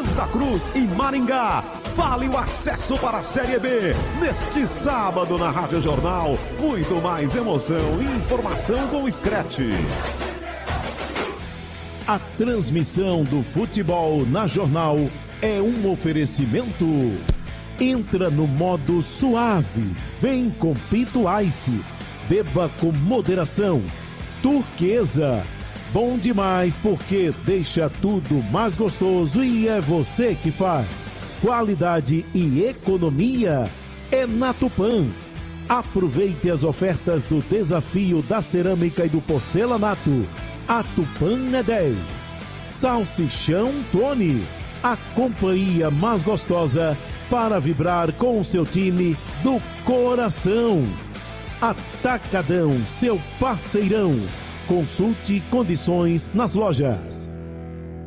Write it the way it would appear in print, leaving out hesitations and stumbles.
Santa Cruz e Maringá. Vale o acesso para a Série B. Neste sábado na Rádio Jornal, muito mais emoção e informação com o Scratch. A transmissão do futebol na Jornal é um oferecimento. Entra no modo suave. Vem com Pinto Ice. Beba com moderação. Turquesa. Bom demais porque deixa tudo mais gostoso e é você que faz. Qualidade e economia é na Tupã. Aproveite as ofertas do desafio da cerâmica e do porcelanato. A Tupã é 10. Salsichão Tony. A companhia mais gostosa para vibrar com o seu time do coração. Atacadão, seu parceirão. Consulte condições nas lojas.